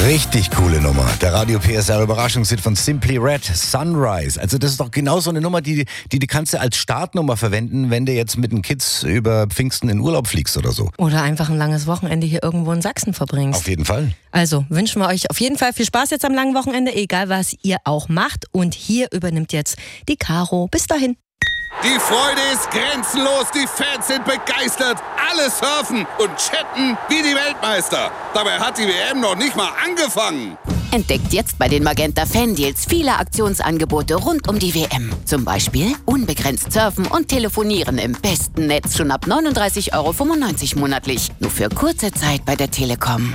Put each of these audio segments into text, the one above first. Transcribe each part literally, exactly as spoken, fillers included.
Richtig coole Nummer. Der Radio P S R Überraschungshit von Simply Red, Sunrise. Also das ist doch genau so eine Nummer, die, die, die kannst du als Startnummer verwenden, wenn du jetzt mit den Kids über Pfingsten in Urlaub fliegst oder so. Oder einfach ein langes Wochenende hier irgendwo in Sachsen verbringst. Auf jeden Fall. Also wünschen wir euch auf jeden Fall viel Spaß jetzt am langen Wochenende, egal was ihr auch macht. Und hier übernimmt jetzt die Caro. Bis dahin. Die Freude ist grenzenlos, die Fans sind begeistert, alle surfen und chatten wie die Weltmeister. Dabei hat die W M noch nicht mal angefangen. Entdeckt jetzt bei den Magenta Fan Deals viele Aktionsangebote rund um die W M. Zum Beispiel unbegrenzt surfen und telefonieren im besten Netz schon ab neununddreißig Euro fünfundneunzig monatlich. Nur für kurze Zeit bei der Telekom.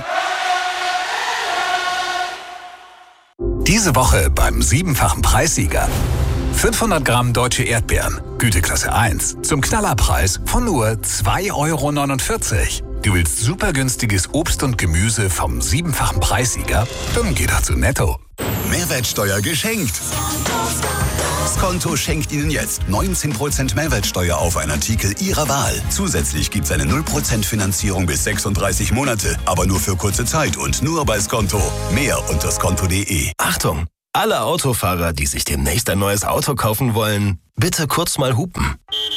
Diese Woche beim siebenfachen Preissieger. fünfhundert Gramm deutsche Erdbeeren, Güteklasse eins, zum Knallerpreis von nur zwei Euro neunundvierzig. Du willst super günstiges Obst und Gemüse vom siebenfachen Preissieger? Dann geh doch zu Netto. Mehrwertsteuer geschenkt. Skonto schenkt Ihnen jetzt neunzehn Prozent Mehrwertsteuer auf einen Artikel Ihrer Wahl. Zusätzlich gibt es eine null Prozent Finanzierung bis sechsunddreißig Monate, aber nur für kurze Zeit und nur bei Skonto. Mehr unter skonto punkt de. Achtung! Alle Autofahrer, die sich demnächst ein neues Auto kaufen wollen, bitte kurz mal hupen.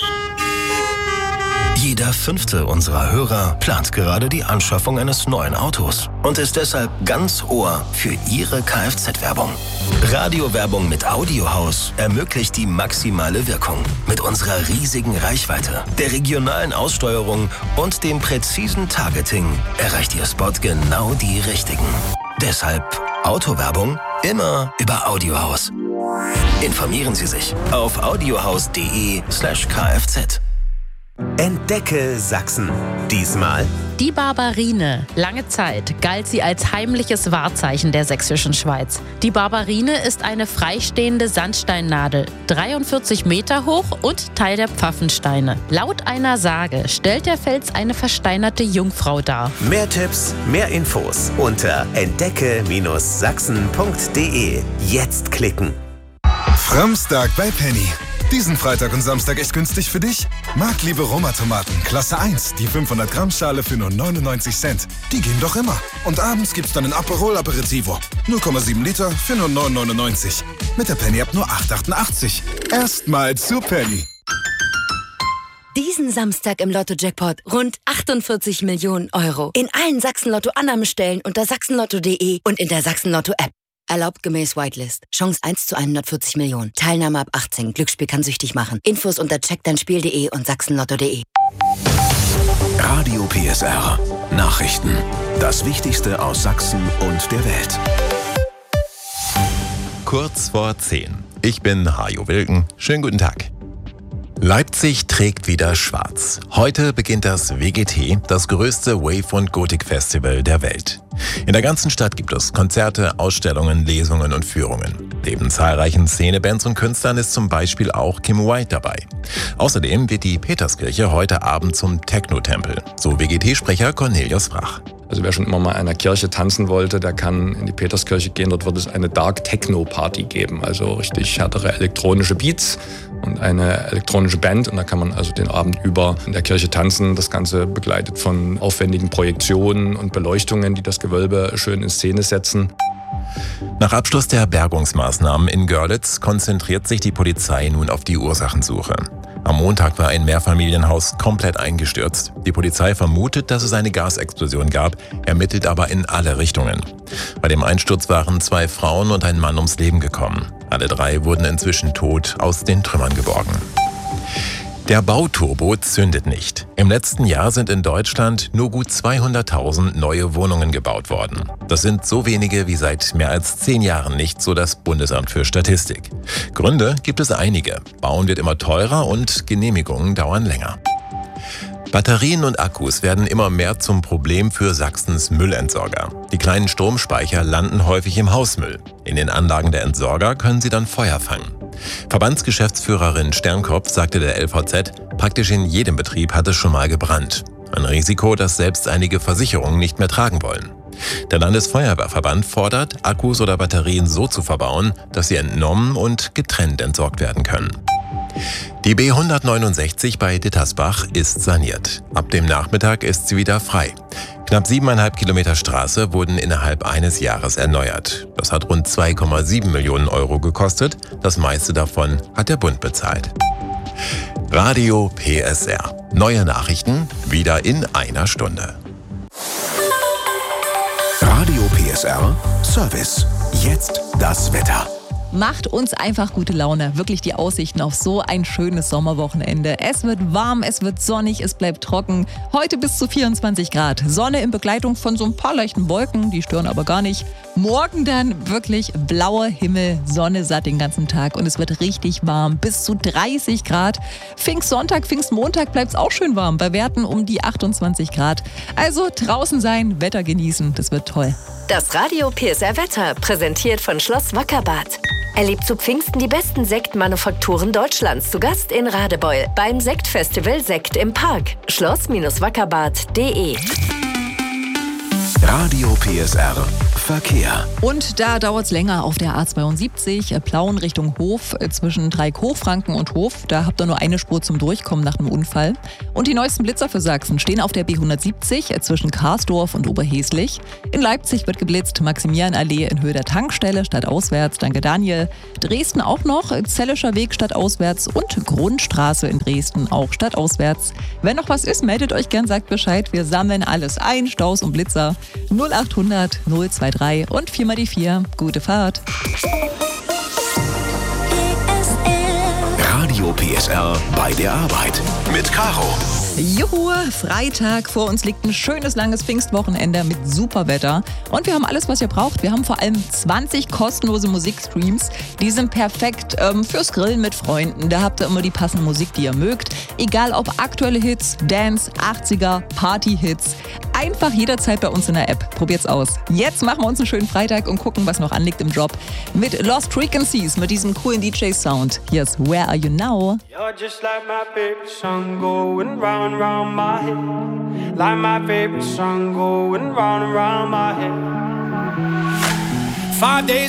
Jeder fünfte unserer Hörer plant gerade die Anschaffung eines neuen Autos und ist deshalb ganz Ohr für Ihre Kfz-Werbung. Radiowerbung mit Audiohaus ermöglicht die maximale Wirkung. Mit unserer riesigen Reichweite, der regionalen Aussteuerung und dem präzisen Targeting erreicht Ihr Spot genau die Richtigen. Deshalb Autowerbung immer über Audiohaus. Informieren Sie sich auf audiohaus.de slash kfz. Entdecke Sachsen. Diesmal die Barbarine. Lange Zeit galt sie als heimliches Wahrzeichen der sächsischen Schweiz. Die Barbarine ist eine freistehende Sandsteinnadel, dreiundvierzig Meter hoch und Teil der Pfaffensteine. Laut einer Sage stellt der Fels eine versteinerte Jungfrau dar. Mehr Tipps, mehr Infos unter entdecke Sachsen punkt de. Jetzt klicken. Framstag bei Penny. Diesen Freitag und Samstag echt günstig für dich? Marktliebe Roma-Tomaten, Klasse eins, die fünfhundert Gramm Schale für nur neunundneunzig Cent. Die gehen doch immer. Und abends gibt's dann ein Aperol Aperitivo. null Komma sieben Liter für nur neun neunundneunzig. Mit der Penny ab nur acht achtundachtzig. Erstmal zu Penny. Diesen Samstag im Lotto-Jackpot rund achtundvierzig Millionen Euro. In allen Sachsen-Lotto-Annahmestellen unter sachsenlotto punkt de und in der Sachsen-Lotto-App. Erlaubt gemäß Whitelist. Chance eins zu hundertvierzig Millionen. Teilnahme ab achtzehn. Glücksspiel kann süchtig machen. Infos unter check dein spiel punkt de und sachsenlotto punkt de. Radio P S R. Nachrichten. Das Wichtigste aus Sachsen und der Welt. Kurz vor zehn. Ich bin Hajo Wilken. Schönen guten Tag. Leipzig trägt wieder schwarz. Heute beginnt das W G T, das größte Wave- und Gotik-Festival der Welt. In der ganzen Stadt gibt es Konzerte, Ausstellungen, Lesungen und Führungen. Neben zahlreichen Szenebands und Künstlern ist zum Beispiel auch Kim White dabei. Außerdem wird die Peterskirche heute Abend zum Techno-Tempel, so W G T-Sprecher Cornelius Brach. Also wer schon immer mal in einer Kirche tanzen wollte, der kann in die Peterskirche gehen. Dort wird es eine Dark Techno Party geben, also richtig härtere elektronische Beats und eine elektronische Band. Und da kann man also den Abend über in der Kirche tanzen. Das Ganze begleitet von aufwendigen Projektionen und Beleuchtungen, die das Gewölbe schön in Szene setzen. Nach Abschluss der Bergungsmaßnahmen in Görlitz konzentriert sich die Polizei nun auf die Ursachensuche. Am Montag war ein Mehrfamilienhaus komplett eingestürzt. Die Polizei vermutet, dass es eine Gasexplosion gab, ermittelt aber in alle Richtungen. Bei dem Einsturz waren zwei Frauen und ein Mann ums Leben gekommen. Alle drei wurden inzwischen tot aus den Trümmern geborgen. Der Bauturbo zündet nicht. Im letzten Jahr sind in Deutschland nur gut zweihunderttausend neue Wohnungen gebaut worden. Das sind so wenige wie seit mehr als zehn Jahren nicht, so das Bundesamt für Statistik. Gründe gibt es einige. Bauen wird immer teurer und Genehmigungen dauern länger. Batterien und Akkus werden immer mehr zum Problem für Sachsens Müllentsorger. Die kleinen Stromspeicher landen häufig im Hausmüll. In den Anlagen der Entsorger können sie dann Feuer fangen. Verbandsgeschäftsführerin Sternkopf sagte der L V Z, praktisch in jedem Betrieb hat es schon mal gebrannt. Ein Risiko, das selbst einige Versicherungen nicht mehr tragen wollen. Der Landesfeuerwehrverband fordert, Akkus oder Batterien so zu verbauen, dass sie entnommen und getrennt entsorgt werden können. Die B hundertneunundsechzig bei Dittersbach ist saniert. Ab dem Nachmittag ist sie wieder frei. Knapp siebeneinhalb Kilometer Straße wurden innerhalb eines Jahres erneuert. Das hat rund zwei Komma sieben Millionen Euro gekostet. Das meiste davon hat der Bund bezahlt. Radio P S R. Neue Nachrichten wieder in einer Stunde. Radio P S R Service. Jetzt das Wetter. Macht uns einfach gute Laune. Wirklich die Aussichten auf so ein schönes Sommerwochenende. Es wird warm, es wird sonnig, es bleibt trocken. Heute bis zu vierundzwanzig Grad. Sonne in Begleitung von so ein paar leichten Wolken, die stören aber gar nicht. Morgen dann wirklich blauer Himmel, Sonne satt den ganzen Tag und es wird richtig warm, bis zu dreißig Grad. Pfingstsonntag, Pfingstmontag bleibt es auch schön warm, bei Werten um die achtundzwanzig Grad. Also draußen sein, Wetter genießen, das wird toll. Das Radio P S R Wetter, präsentiert von Schloss Wackerbarth. Erlebt zu Pfingsten die besten Sektmanufakturen Deutschlands. Zu Gast in Radebeul beim Sektfestival Sekt im Park. schloss Wackerbarth punkt de. Radio P S R Verkehr. Und da dauert es länger auf der A zweiundsiebzig, Plauen Richtung Hof, zwischen Dreieck-Hochfranken und Hof. Da habt ihr nur eine Spur zum Durchkommen nach einem Unfall. Und die neuesten Blitzer für Sachsen stehen auf der B hundertsiebzig zwischen Karsdorf und Oberheslich. In Leipzig wird geblitzt, Maximilianallee in Höhe der Tankstelle stadtauswärts, danke Daniel. Dresden auch noch, Zellischer Weg stadtauswärts und Grundstraße in Dresden auch stadtauswärts. Wenn noch was ist, meldet euch gern, sagt Bescheid. Wir sammeln alles ein, Staus und Blitzer. null achthundert null zwei drei und vier mal die vier. Gute Fahrt. Radio P S R bei der Arbeit mit Caro. Juhu, Freitag. Vor uns liegt ein schönes, langes Pfingstwochenende mit super Wetter. Und wir haben alles, was ihr braucht. Wir haben vor allem zwanzig kostenlose Musikstreams. Die sind perfekt ähm, fürs Grillen mit Freunden. Da habt ihr immer die passende Musik, die ihr mögt. Egal ob aktuelle Hits, Dance, achtziger, Party-Hits. Einfach jederzeit bei uns in der App. Probiert's aus. Jetzt machen wir uns einen schönen Freitag und gucken, was noch anliegt im Job. Mit Lost Frequencies, mit diesem coolen D J-Sound. Hier ist Where Are You Now? You're just like my favorite song going round and round my head. Like my favorite song going round and round my head. Five days